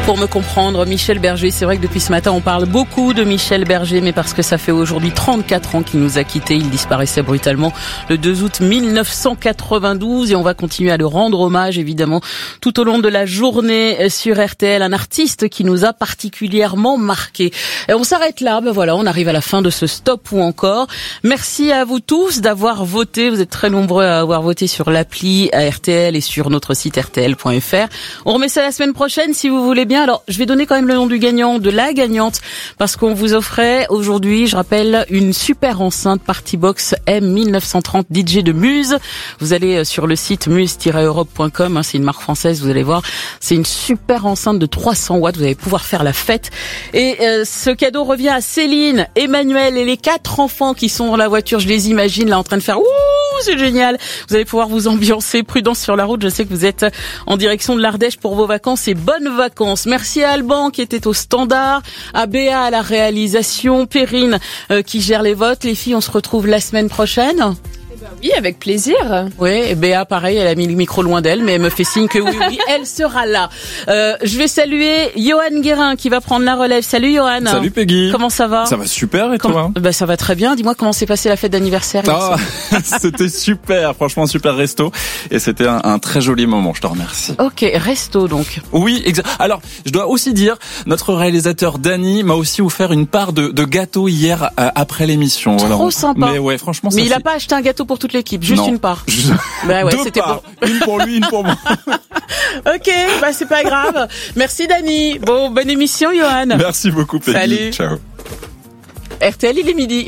Pour me comprendre, Michel Berger, c'est vrai que depuis ce matin on parle beaucoup de Michel Berger, mais parce que ça fait aujourd'hui 34 ans qu'il nous a quittés. Il disparaissait brutalement le 2 août 1992 et on va continuer à le rendre hommage évidemment tout au long de la journée sur RTL. Un artiste qui nous a particulièrement marqué. Et on s'arrête là, voilà, on arrive à la fin de ce Stop ou encore. Merci à vous tous d'avoir voté. Vous êtes très nombreux à avoir voté sur l'appli à RTL et sur notre site rtl.fr. On remet ça la semaine prochaine si vous voulez bien. Alors, je vais donner quand même le nom du gagnant, de la gagnante, parce qu'on vous offrait aujourd'hui, je rappelle, une super enceinte Partybox M1930 DJ de Muse. Vous allez sur le site muse-europe.com, c'est une marque française, vous allez voir, c'est une super enceinte de 300 watts, vous allez pouvoir faire la fête. Et ce cadeau revient à Céline, Emmanuel et les 4 enfants qui sont dans la voiture, je les imagine là en train de faire « Ouh, c'est génial !» Vous allez pouvoir vous ambiancer, prudence sur la route, je sais que vous êtes en direction de l'Ardèche pour vos vacances et bonnes vacances. Merci à Alban qui était au standard, à Béa à la réalisation, Perrine qui gère les votes. Les filles, on se retrouve la semaine prochaine. Oui, avec plaisir. Oui, et Béa, pareil, elle a mis le micro loin d'elle, mais elle me fait signe que oui, elle sera là. Je vais saluer Johan Guérin qui va prendre la relève. Salut Johan. Salut Peggy. Comment ça va ? Ça va super et toi ? Ça va très bien. Dis-moi comment s'est passée la fête d'anniversaire. C'était super, franchement super resto. Et c'était un très joli moment, je te remercie. Ok, resto donc. Oui, exact. Alors, je dois aussi dire, notre réalisateur Dany m'a aussi offert une part de gâteau hier après l'émission. Trop sympa. Mais ouais, franchement, mais il a pas acheté un gâteau pour toute l'équipe, juste non. Une part. Bah ouais, deux c'était parts. Une pour lui, une pour moi. Ok, c'est pas grave. Merci Dany. Bon, bonne émission Johan. Merci beaucoup Peggy. Salut. Ciao. RTL, il est midi.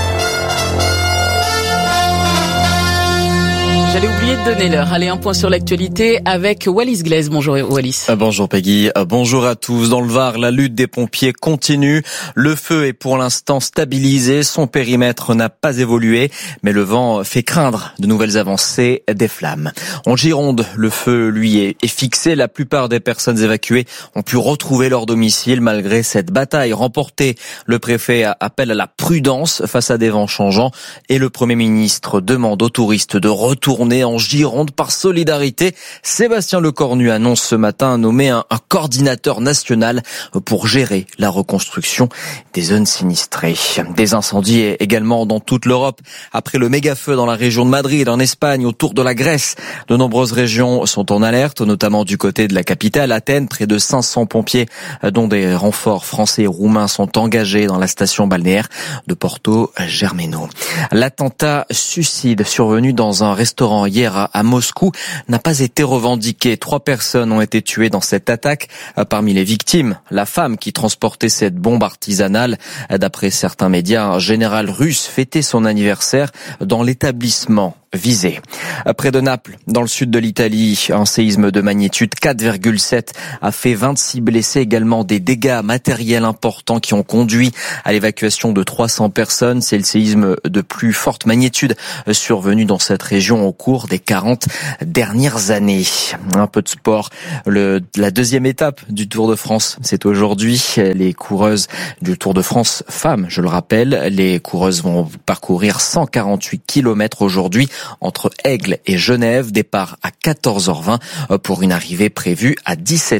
J'allais oublier de donner l'heure. Allez, un point sur l'actualité avec Wallis Glaise. Bonjour Wallis. Bonjour Peggy, bonjour à tous. Dans le Var, la lutte des pompiers continue. Le feu est pour l'instant stabilisé, son périmètre n'a pas évolué, mais le vent fait craindre de nouvelles avancées des flammes. En Gironde, le feu, lui, est fixé. La plupart des personnes évacuées ont pu retrouver leur domicile malgré cette bataille remportée. Le préfet appelle à la prudence face à des vents changeants et le Premier ministre demande aux touristes de retourner en Gironde par solidarité. Sébastien Lecornu annonce ce matin nommer un coordinateur national pour gérer la reconstruction des zones sinistrées. Des incendies également dans toute l'Europe. Après le méga-feu dans la région de Madrid, en Espagne, autour de la Grèce, de nombreuses régions sont en alerte, notamment du côté de la capitale, Athènes. Près de 500 pompiers, dont des renforts français et roumains, sont engagés dans la station balnéaire de Porto Germeno. L'attentat suicide survenu dans un restaurant hier à Moscou n'a pas été revendiqué. 3 personnes ont été tuées dans cette attaque. Parmi les victimes, la femme qui transportait cette bombe artisanale. D'après certains médias, un général russe fêtait son anniversaire dans l'établissement visé. Près de Naples, dans le sud de l'Italie, un séisme de magnitude 4,7 a fait 26 blessés, également des dégâts matériels importants qui ont conduit à l'évacuation de 300 personnes. C'est le séisme de plus forte magnitude survenu dans cette région au cours des 40 dernières années. Un peu de sport. La deuxième étape du Tour de France, c'est aujourd'hui. Les coureuses du Tour de France femmes, je le rappelle, les coureuses vont parcourir 148 km aujourd'hui entre Aigle et Genève, départ à 14h20 pour une arrivée prévue à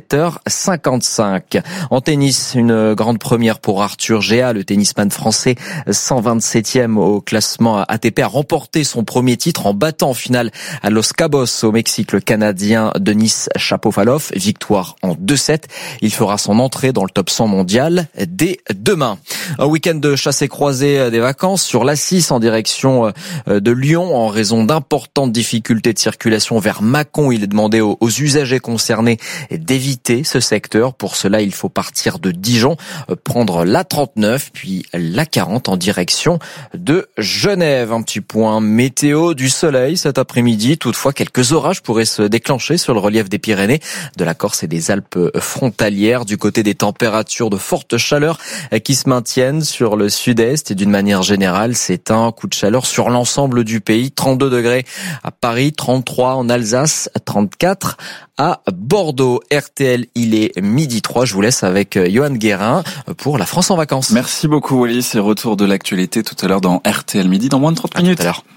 17h55. En tennis, une grande première pour Arthur Géa, le tennisman français 127e au classement ATP, a remporté son premier titre en battant en finale à Los Cabos au Mexique le Canadien Denis Shapovalov, victoire en 2-7. Il fera son entrée dans le top 100 mondial dès demain. Un week-end de chasse et croisée des vacances sur l'A6 en direction de Lyon en raison d'importantes difficultés de circulation vers Mâcon. Il est demandé aux usagers concernés d'éviter ce secteur. Pour cela, il faut partir de Dijon, prendre l'A39 puis l'A40 en direction de Genève. Un petit point météo, du soleil cet après-midi. Toutefois, quelques orages pourraient se déclencher sur le relief des Pyrénées, de la Corse et des Alpes frontalières. Du côté des températures de forte chaleur qui se maintiennent sur le sud-est et d'une manière générale, c'est un coup de chaleur sur l'ensemble du pays. 32 degrés à Paris, 33 en Alsace, 34 à Bordeaux. RTL, il est midi 3. Je vous laisse avec Johan Guérin pour la France en vacances. Merci beaucoup Wallis, et retour de l'actualité tout à l'heure dans RTL Midi, dans moins de 30 minutes. Tout à l'heure.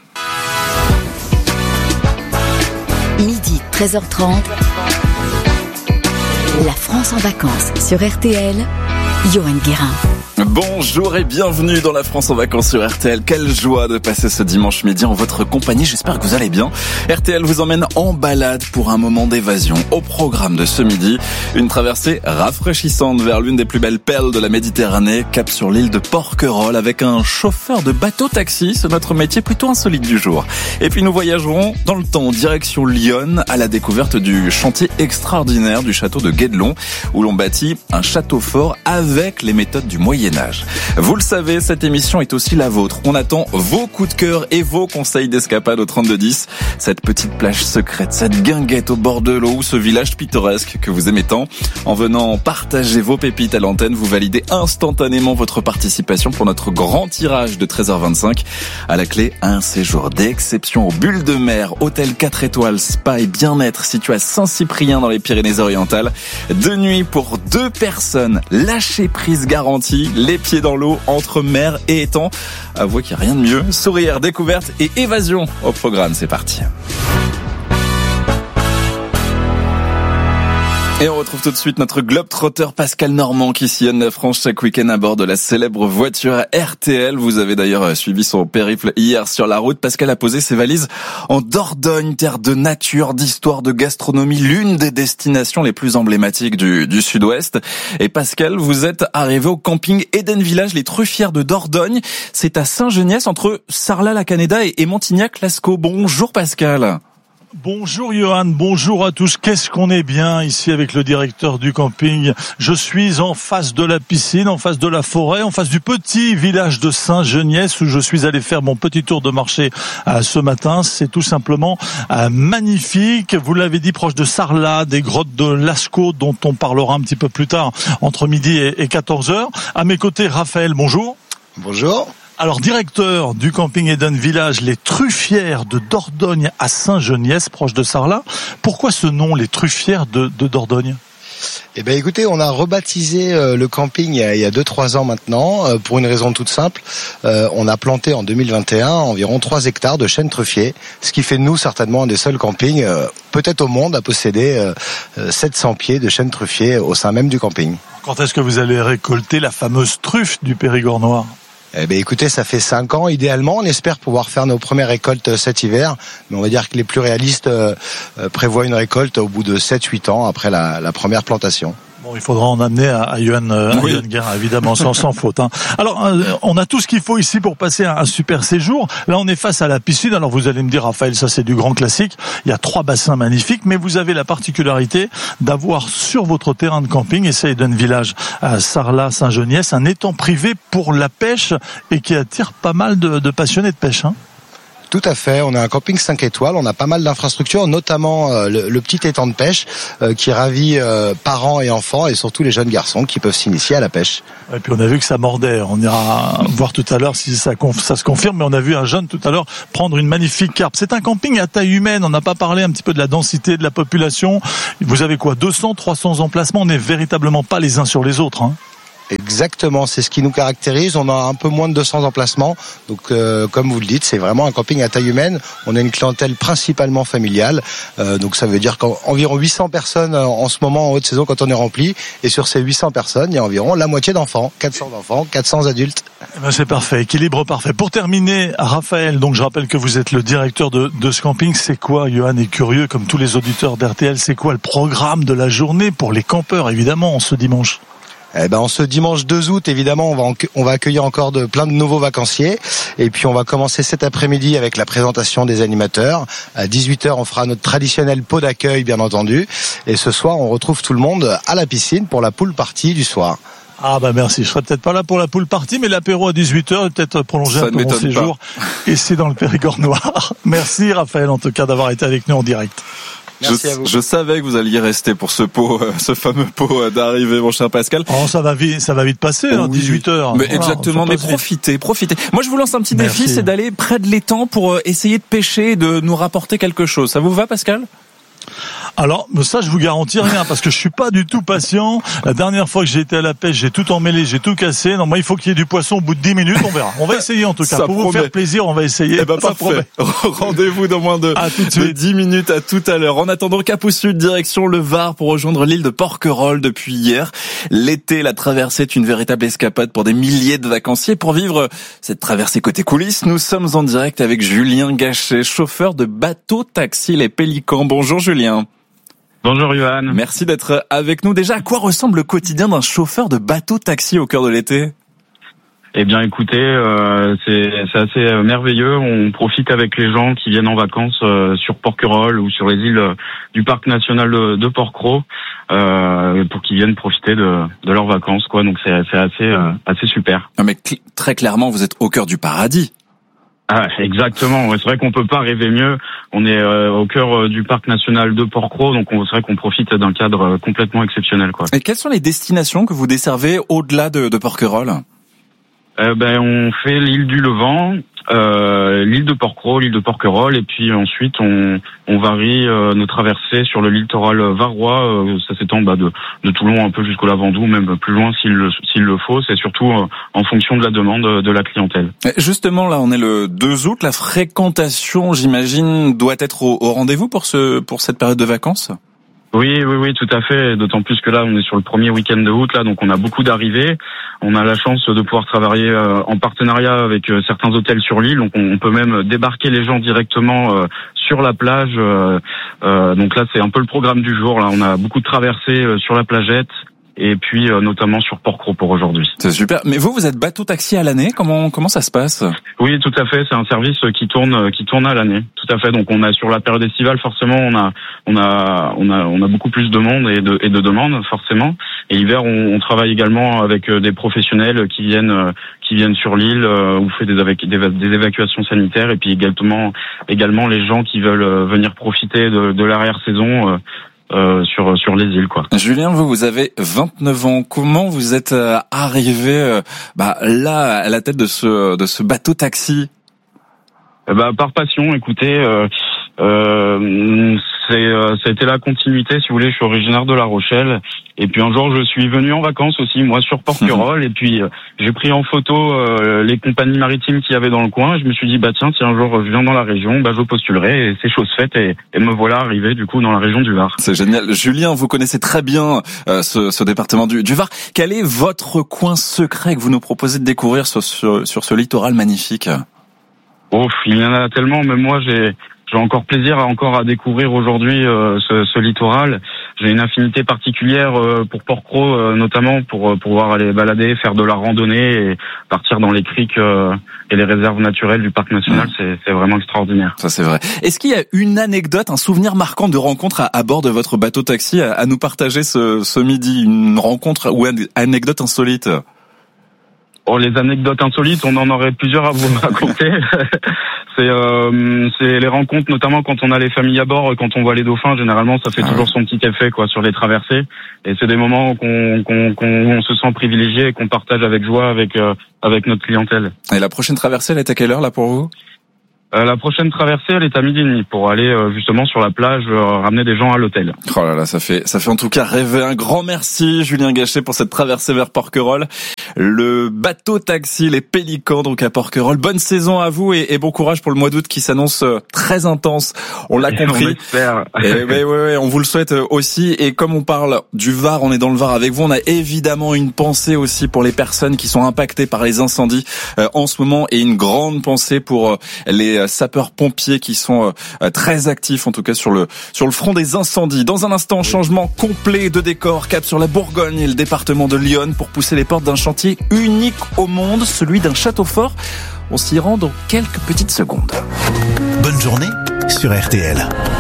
Midi, 13h30. La France en vacances sur RTL, Johan Guérin. Bonjour et bienvenue dans La France en vacances sur RTL. Quelle joie de passer ce dimanche midi en votre compagnie. J'espère que vous allez bien. RTL vous emmène en balade pour un moment d'évasion. Au programme de ce midi, une traversée rafraîchissante vers l'une des plus belles perles de la Méditerranée, cap sur l'île de Porquerolles avec un chauffeur de bateau-taxi. C'est notre métier plutôt insolite du jour. Et puis nous voyagerons dans le temps, direction Lyon, à la découverte du chantier extraordinaire du château de Guédelon, où l'on bâtit un château fort avec les méthodes du Moyen-Âge. Vous le savez, cette émission est aussi la vôtre. On attend vos coups de cœur et vos conseils d'escapade au 3210. Cette petite plage secrète, cette guinguette au bord de l'eau ou ce village pittoresque que vous aimez tant. En venant partager vos pépites à l'antenne, vous validez instantanément votre participation pour notre grand tirage de 13h25. À la clé, un séjour d'exception aux Bulles de Mer, hôtel 4 étoiles, spa et bien-être situé à Saint-Cyprien dans les Pyrénées-Orientales. 2 nuits pour 2 personnes, lâcher prise garantie, les pieds dans l'eau entre mer et étang. Avouez qu'il n'y a rien de mieux. Sourire, découverte et évasion au programme. C'est parti. Et on retrouve tout de suite notre globe-trotter Pascal Normand qui sillonne la France chaque week-end à bord de la célèbre voiture RTL. Vous avez d'ailleurs suivi son périple hier sur la route. Pascal a posé ses valises en Dordogne, terre de nature, d'histoire, de gastronomie, l'une des destinations les plus emblématiques du sud-ouest. Et Pascal, vous êtes arrivé au camping Eden Village, les Truffières de Dordogne. C'est à Saint-Geniès, entre Sarlat-la-Canéda et Montignac-Lascaux. Bonjour Pascal. Bonjour Johan, bonjour à tous. Qu'est-ce qu'on est bien ici avec le directeur du camping. Je suis en face de la piscine, en face de la forêt, en face du petit village de Saint-Geniès où je suis allé faire mon petit tour de marché ce matin. C'est tout simplement magnifique. Vous l'avez dit, proche de Sarlat, des grottes de Lascaux dont on parlera un petit peu plus tard entre midi et 14h. À mes côtés, Raphaël, bonjour. Bonjour. Alors, directeur du camping Eden Village, les Truffières de Dordogne à Saint-Geniès, proche de Sarlat. Pourquoi ce nom, les Truffières de Dordogne ? Eh ben, écoutez, on a rebaptisé le camping il y a 2-3 ans maintenant, pour une raison toute simple. On a planté en 2021 environ 3 hectares de chênes truffiers, ce qui fait de nous certainement un des seuls campings, peut-être au monde, à posséder 700 pieds de chênes truffiers au sein même du camping. Quand est-ce que vous allez récolter la fameuse truffe du Périgord noir ? Eh ben, écoutez, ça fait 5 ans. Idéalement, on espère pouvoir faire nos premières récoltes cet hiver. Mais on va dire que les plus réalistes prévoient une récolte au bout de 7-8 ans après la première plantation. Bon, il faudra en amener à Johan Guérin, évidemment, sans faute. Hein. Alors, on a tout ce qu'il faut ici pour passer un super séjour. Là, on est face à la piscine. Alors, vous allez me dire, Raphaël, ça c'est du grand classique. Il y a 3 bassins magnifiques, mais vous avez la particularité d'avoir sur votre terrain de camping, et c'est Eden Village à Sarlat, Saint-Geniès, un étang privé pour la pêche et qui attire pas mal de passionnés de pêche. Hein. Tout à fait, on a un camping 5 étoiles, on a pas mal d'infrastructures, notamment le petit étang de pêche qui ravit parents et enfants et surtout les jeunes garçons qui peuvent s'initier à la pêche. Et puis on a vu que ça mordait, on ira voir tout à l'heure si ça se confirme, mais on a vu un jeune tout à l'heure prendre une magnifique carpe. C'est un camping à taille humaine, on n'a pas parlé un petit peu de la densité de la population. Vous avez quoi, 200, 300 emplacements, on n'est véritablement pas les uns sur les autres, hein. Exactement, c'est ce qui nous caractérise. On a un peu moins de 200 emplacements. Donc, comme vous le dites, c'est vraiment un camping à taille humaine. On a une clientèle principalement familiale. Donc, ça veut dire qu'environ 800 personnes en ce moment en haute saison quand on est rempli. Et sur ces 800 personnes, il y a environ la moitié d'enfants. 400 enfants, 400 adultes. Ben c'est parfait, équilibre parfait. Pour terminer, Raphaël, donc je rappelle que vous êtes le directeur de ce camping. C'est quoi, Johan est curieux, comme tous les auditeurs d'RTL, c'est quoi le programme de la journée pour les campeurs, évidemment, ce dimanche ? Eh ben, ce dimanche 2 août, évidemment, on va accueillir encore plein de nouveaux vacanciers. Et puis, on va commencer cet après-midi avec la présentation des animateurs. À 18h, on fera notre traditionnel pot d'accueil, bien entendu. Et ce soir, on retrouve tout le monde à la piscine pour la pool party du soir. Ah bah merci, je serai peut-être pas là pour la pool party, mais l'apéro à 18h est peut-être prolongé un peu mon séjour. Et c'est dans le Périgord noir. Merci Raphaël, en tout cas, d'avoir été avec nous en direct. Je savais que vous alliez rester pour ce fameux pot d'arrivée, mon cher Pascal. Oh, ça va vite passer, oui. 18h. Mais voilà, exactement, mais profitez. Moi, je vous lance un petit défi, c'est d'aller près de l'étang pour essayer de pêcher et de nous rapporter quelque chose. Ça vous va, Pascal ? Alors, ça, je vous garantis rien, parce que je suis pas du tout patient. La dernière fois que j'ai été à la pêche, j'ai tout emmêlé, j'ai tout cassé. Non, moi, il faut qu'il y ait du poisson au bout de 10 minutes, on verra. On va essayer, en tout cas. Pour vous faire plaisir, on va essayer. Eh ben, parfait. Rendez-vous dans moins de 10 minutes. À tout à l'heure. En attendant, Cap au Sud, direction le Var pour rejoindre l'île de Porquerolles depuis hier. L'été, la traversée est une véritable escapade pour des milliers de vacanciers. Pour vivre cette traversée côté coulisses, nous sommes en direct avec Julien Gachet, chauffeur de bateau taxi Les Pélicans. Bonjour Julien. Bonjour Johan. Merci d'être avec nous. Déjà, à quoi ressemble le quotidien d'un chauffeur de bateau taxi au cœur de l'été ? Eh bien écoutez, c'est assez merveilleux. On profite avec les gens qui viennent en vacances sur Porquerolles ou sur les îles du parc national de Porquerolles pour qu'ils viennent profiter de leurs vacances, quoi. Donc c'est assez super. Non mais très clairement, vous êtes au cœur du paradis. Ah, exactement. C'est vrai qu'on peut pas rêver mieux. On est au cœur du parc national de Porquerolles, donc c'est vrai qu'on profite d'un cadre complètement exceptionnel, quoi. Et quelles sont les destinations que vous desservez au-delà de Porquerolles ? On fait l'île du Levant, l'île de Porquerolles, l'île de Porquerolles, et puis ensuite on varie nos traversées sur le littoral varois. Ça s'étend de Toulon un peu jusqu'au Lavandou, même plus loin s'il le faut. C'est surtout en fonction de la demande de la clientèle. Justement, là, on est le 2 août. La fréquentation, j'imagine, doit être au rendez-vous pour cette période de vacances ? Oui, tout à fait. D'autant plus que là, on est sur le premier week-end de août, là, donc on a beaucoup d'arrivées. On a la chance de pouvoir travailler en partenariat avec certains hôtels sur l'île, donc on peut même débarquer les gens directement sur la plage. Donc là, c'est un peu le programme du jour. Là, on a beaucoup de traversées sur la plagette. Et puis notamment sur Porquerolles pour aujourd'hui. C'est super. Mais vous êtes bateau taxi à l'année. Comment ça se passe ? Oui, tout à fait. C'est un service qui tourne à l'année. Tout à fait. Donc on a sur la période estivale forcément on a beaucoup plus de monde et de demandes forcément. Et l'hiver on travaille également avec des professionnels qui viennent sur l'île où on fait des évacuations sanitaires et puis également les gens qui veulent venir profiter de l'arrière-saison. Sur les îles, quoi. Julien, vous avez 29 ans. Comment vous êtes arrivé là à la tête de ce bateau taxi ? Par passion, écoutez, ça a été la continuité, si vous voulez. Je suis originaire de La Rochelle, et puis un jour je suis venu en vacances aussi, moi, sur Porquerolles, et puis j'ai pris en photo les compagnies maritimes qu'il y avait dans le coin. Je me suis dit tiens, si un jour je viens dans la région, je postulerai, et c'est chose faite, et me voilà arrivé du coup dans la région du Var. C'est génial. Julien, vous connaissez très bien ce département du Var. Quel est votre coin secret que vous nous proposez de découvrir sur ce littoral magnifique ? Il y en a tellement, même moi j'ai encore plaisir à découvrir aujourd'hui ce littoral. J'ai une affinité particulière pour Porquerolles, notamment pour pouvoir aller balader, faire de la randonnée et partir dans les criques et les réserves naturelles du parc national. C'est vraiment extraordinaire. Ça c'est vrai. Est-ce qu'il y a une anecdote, un souvenir marquant de rencontre à bord de votre bateau taxi à nous partager ce midi, une rencontre ou une anecdote insolite ? Les anecdotes insolites, on en aurait plusieurs à vous raconter. C'est les rencontres, notamment quand on a les familles à bord, quand on voit les dauphins, généralement ça fait toujours son petit effet, quoi, sur les traversées. Et c'est des moments qu'on se sent privilégié et qu'on partage avec joie avec notre clientèle. Et la prochaine traversée, elle est à quelle heure là pour vous ? La prochaine traversée, elle est à 12h30 pour aller justement sur la plage, ramener des gens à l'hôtel. Oh là là, ça fait en tout cas rêver. Un grand merci Julien Gachet pour cette traversée vers Porquerolles. Le bateau taxi Les Pélicans donc à Porquerolles. Bonne saison à vous et bon courage pour le mois d'août qui s'annonce très intense. On l'a compris. On espère. Et on vous le souhaite aussi. Et comme on parle du Var, on est dans le Var avec vous. On a évidemment une pensée aussi pour les personnes qui sont impactées par les incendies en ce moment et une grande pensée pour les sapeurs-pompiers qui sont très actifs en tout cas sur le front des incendies. Dans un instant, changement complet de décor, cap sur la Bourgogne et le département de l'Yonne pour pousser les portes d'un chantier unique au monde, celui d'un château fort. On s'y rend dans quelques petites secondes. Bonne journée sur RTL.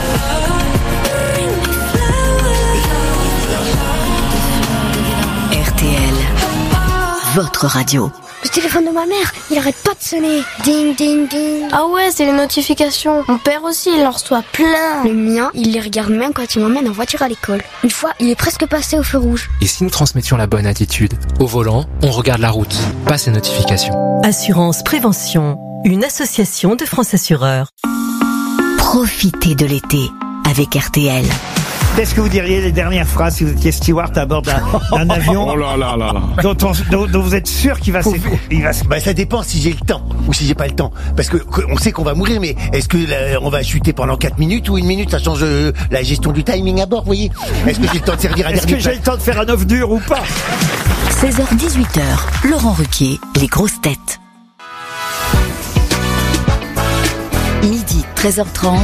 RTL, votre radio. Le téléphone de ma mère, il arrête pas de sonner. Ding, ding, ding. Ah ouais, c'est les notifications. Mon père aussi, il en reçoit plein. Le mien, il les regarde même quand il m'emmène en voiture à l'école. Une fois, il est presque passé au feu rouge. Et si nous transmettions la bonne attitude ? Au volant, on regarde la route, pas ces notifications. Assurance Prévention, une association de France Assureurs. Profitez de l'été avec RTL. Qu'est-ce que vous diriez les dernières phrases si vous étiez steward à bord d'un avion dont vous êtes sûr qu'il va s'écrouler? Bah, ça dépend si j'ai le temps ou si j'ai pas le temps. Parce que on sait qu'on va mourir, mais est-ce que on va chuter pendant 4 minutes ou 1 minute? Ça change la gestion du timing à bord, vous voyez? Est-ce que j'ai le temps de servir à Est-ce que j'ai le temps de faire un œuf dur ou pas? 16h-18h, Laurent Ruquier, les grosses têtes. Midi, 13h30.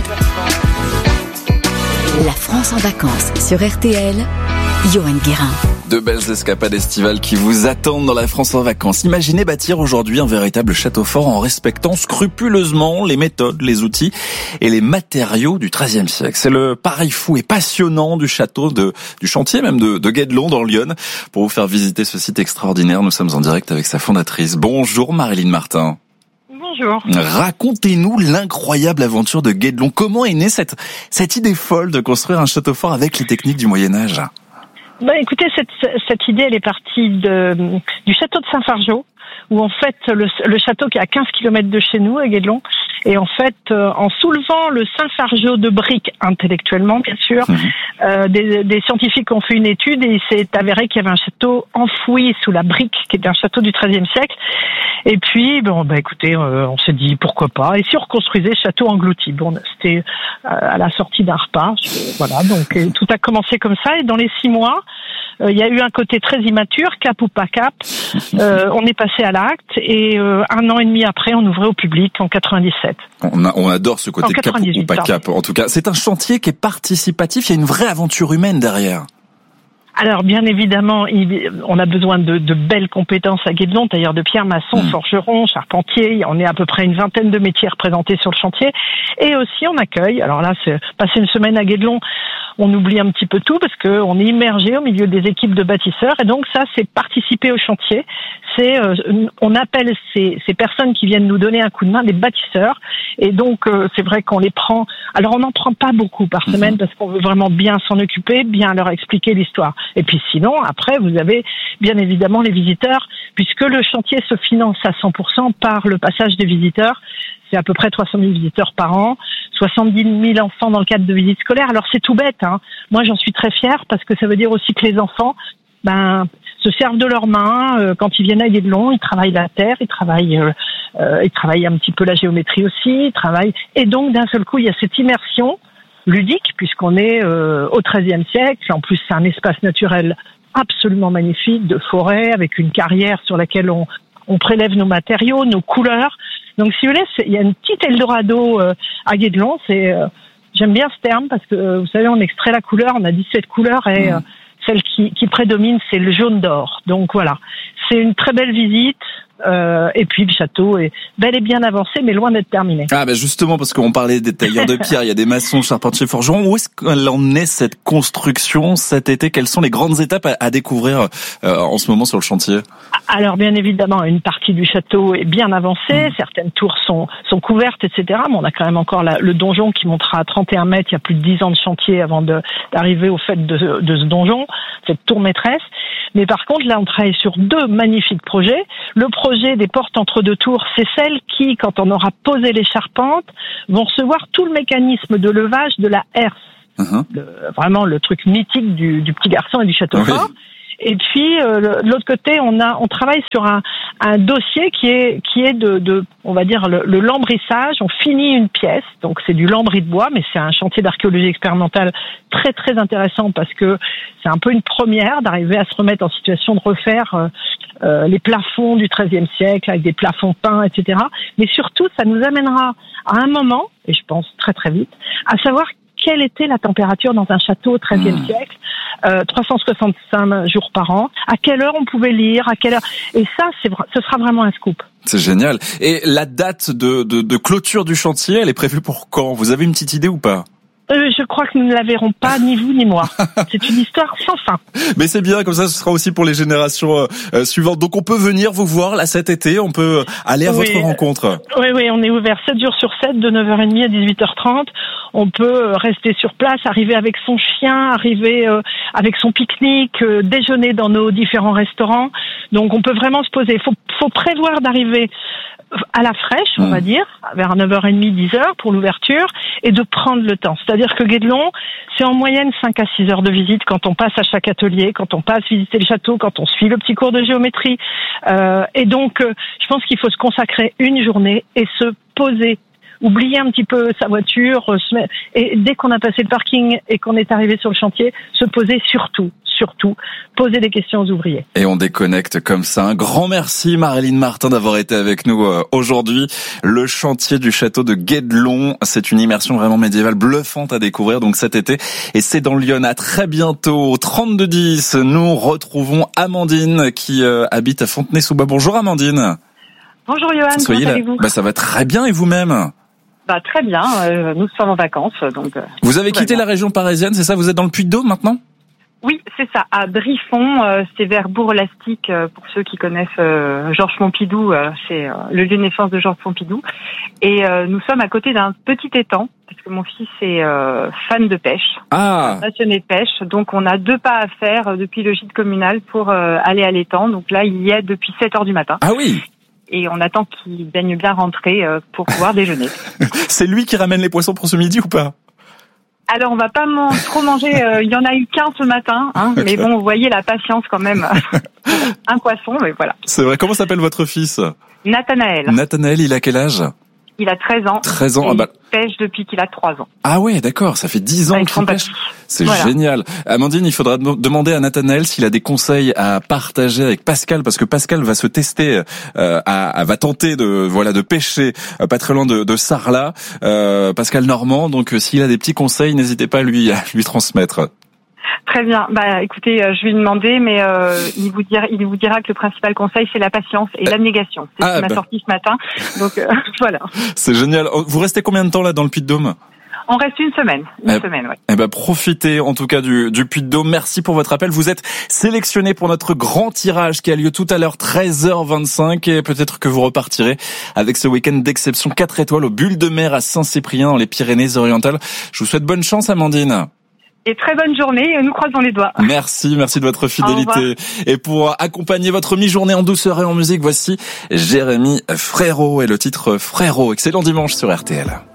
La France en vacances sur RTL, Johan Guérin. De belles escapades estivales qui vous attendent dans la France en vacances. Imaginez bâtir aujourd'hui un véritable château fort en respectant scrupuleusement les méthodes, les outils et les matériaux du XIIIe siècle. C'est le pareil fou et passionnant du château, du chantier même de Guédelon dans l'Yonne. Pour vous faire visiter ce site extraordinaire, nous sommes en direct avec sa fondatrice. Bonjour Marilyn Martin. Bonjour. Racontez-nous l'incroyable aventure de Guédelon. Comment est née cette idée folle de construire un château fort avec les techniques du Moyen-Âge? Écoutez, cette idée, elle est partie du château de Saint-Fargeau, où en fait, le château qui est à 15 km de chez nous, à Guédelon, et en fait, en soulevant le Saint-Fargeau de briques, intellectuellement, bien sûr, des scientifiques ont fait une étude et il s'est avéré qu'il y avait un château enfoui sous la brique, qui était un château du XIIIe siècle. Et puis, écoutez, on s'est dit pourquoi pas. Et si on reconstruisait le château englouti? C'était à la sortie d'un repas. Voilà, donc tout a commencé comme ça. Et dans les 6 mois, il y a eu un côté très immature, cap ou pas cap. On est passé à l'acte et 1 an et demi après, on ouvrait au public en 97. On adore ce côté cap ou pas cap. En tout cas, c'est un chantier qui est participatif. Il y a une vraie aventure humaine derrière. Alors, bien évidemment, on a besoin de belles compétences à Guédelon, tailleurs de pierre, maçons, forgerons, charpentiers. On est à peu près une vingtaine de métiers représentés sur le chantier. Et aussi, on accueille. Alors là, c'est passer une semaine à Guédelon, on oublie un petit peu tout parce que on est immergé au milieu des équipes de bâtisseurs. Et donc ça, c'est participer au chantier. On appelle ces personnes qui viennent nous donner un coup de main des bâtisseurs. Et donc, c'est vrai qu'on les prend. Alors, on n'en prend pas beaucoup par semaine parce qu'on veut vraiment bien s'en occuper, bien leur expliquer l'histoire. Et puis sinon, après, vous avez bien évidemment les visiteurs, puisque le chantier se finance à 100% par le passage des visiteurs. C'est à peu près 300 000 visiteurs par an, 70 000 enfants dans le cadre de visites scolaires. Alors c'est tout bête, hein. Moi j'en suis très fière parce que ça veut dire aussi que les enfants, se servent de leurs mains quand ils viennent à Guédelon. Ils travaillent la terre, ils travaillent un petit peu la géométrie aussi, ils travaillent. Et donc d'un seul coup, il y a cette immersion ludique puisqu'on est au XIIIe siècle. En plus, c'est un espace naturel absolument magnifique de forêt avec une carrière sur laquelle on prélève nos matériaux, nos couleurs. Donc, si vous voulez, il y a une petite Eldorado à Guédelon. J'aime bien ce terme parce que, vous savez, on extrait la couleur, on a 17 couleurs et celle qui prédomine, c'est le jaune d'or. Donc, voilà. C'est une très belle visite. Et puis le château est bel et bien avancé, mais loin d'être terminé. Justement, parce qu'on parlait des tailleurs de pierre, il y a des maçons, charpentiers, forgerons. Où est-ce qu'elle en est cette construction cet été? Quelles sont les grandes étapes à découvrir en ce moment sur le chantier? Alors, bien évidemment, une partie du château est bien avancée. Certaines tours sont couvertes, etc. Mais on a quand même encore le donjon qui montera à 31 mètres. Il y a plus de 10 ans de chantier avant d'arriver au fait de ce donjon, cette tour maîtresse. Mais par contre, là, on travaille sur 2 magnifiques projets. Le projet des portes entre 2 tours, c'est celles qui, quand on aura posé les charpentes, vont recevoir tout le mécanisme de levage de la herse. Vraiment le truc mythique du petit garçon et du château fort. Et puis de l'autre côté, on travaille sur un dossier qui est de on va dire le lambrissage. On finit une pièce, donc c'est du lambris de bois, mais c'est un chantier d'archéologie expérimentale très très intéressant parce que c'est un peu une première d'arriver à se remettre en situation de refaire les plafonds du XIIIe siècle avec des plafonds peints, etc. Mais surtout, ça nous amènera à un moment, et je pense très très vite, à savoir quelle était la température dans un château au XIIIe siècle, 365 jours par an, à quelle heure on pouvait lire, à quelle heure. Et ça, ce sera vraiment un scoop. C'est génial. Et la date de clôture du chantier, elle est prévue pour quand? Vous avez une petite idée ou pas? Je crois que nous ne la verrons pas, ni vous ni moi. C'est une histoire sans fin. Mais c'est bien, comme ça ce sera aussi pour les générations suivantes. Donc on peut venir vous voir là cet été, on peut aller à votre rencontre. Oui, on est ouvert 7 jours sur 7, de 9h30 à 18h30. On peut rester sur place, arriver avec son chien, arriver avec son pique-nique, déjeuner dans nos différents restaurants. Donc on peut vraiment se poser. Faut prévoir d'arriver à la fraîche, on va dire, vers 9h30, 10h pour l'ouverture, et de prendre le temps. C'est-à-dire que Guédelon, c'est en moyenne 5 à 6 heures de visite quand on passe à chaque atelier, quand on passe visiter le château, quand on suit le petit cours de géométrie. Et donc, je pense qu'il faut se consacrer une journée et se poser. Oublier un petit peu sa voiture, et dès qu'on a passé le parking et qu'on est arrivé sur le chantier, se poser surtout, poser des questions aux ouvriers. Et on déconnecte comme ça. Un grand merci Marilyn Martin d'avoir été avec nous aujourd'hui. Le chantier du château de Guédelon, c'est une immersion vraiment médiévale bluffante à découvrir donc cet été. Et c'est dans Lyon. À très bientôt. 3210, nous retrouvons Amandine qui habite à Fontenay-sous-Bois. Bonjour Amandine. Bonjour Johan, comment allez-vous ? Ça va très bien et vous-même ? Très bien, nous sommes en vacances. Donc. Vous avez quitté la région parisienne, c'est ça ? Vous êtes dans le Puy-de-Dôme maintenant ? Oui, c'est ça, à Brifond, c'est vers Bourg-Lastic, pour ceux qui connaissent Georges Pompidou, c'est le lieu de naissance de Georges Pompidou. Et nous sommes à côté d'un petit étang, parce que mon fils est fan de pêche, passionné de pêche, donc on a 2 pas à faire depuis le gîte communal pour aller à l'étang. Donc là, il y est depuis 7h du matin. Ah oui. Et on attend qu'il daigne bien rentrer pour pouvoir déjeuner. C'est lui qui ramène les poissons pour ce midi ou pas ? Alors on va pas trop manger, il y en a eu qu'un ce matin, okay. Mais bon, vous voyez la patience quand même. Un poisson, mais voilà. C'est vrai, comment s'appelle votre fils ? Nathanaël. Nathanaël, il a quel âge ? Il a 13 ans. 13 ans, il pêche depuis qu'il a 3 ans. Ah ouais, d'accord, ça fait 10 ans qu'il pêche. C'est génial. Amandine, il faudra demander à Nathanaël s'il a des conseils à partager avec Pascal, parce que Pascal va se tester, va tenter de pêcher pas très loin de Sarlat, Pascal Normand. Donc s'il a des petits conseils, n'hésitez pas à lui transmettre. Très bien. Écoutez, je vais lui demander, mais il vous dira que le principal conseil, c'est la patience et l'abnégation. C'est ce qui m'a sorti ce matin. Donc voilà. C'est génial. Vous restez combien de temps là dans le Puy-de-Dôme ? On reste une semaine, ouais. Profitez en tout cas du Puy-de-Dôme. Merci pour votre appel. Vous êtes sélectionné pour notre grand tirage qui a lieu tout à l'heure 13h25 et peut-être que vous repartirez avec ce week-end d'exception 4 étoiles au Bulle de Mer à Saint-Cyprien dans les Pyrénées-Orientales. Je vous souhaite bonne chance, Amandine. Et très bonne journée, nous croisons les doigts. Merci de votre fidélité. Et pour accompagner votre mi-journée en douceur et en musique, voici Jérémy Frérot et le titre Frérot. Excellent dimanche sur RTL.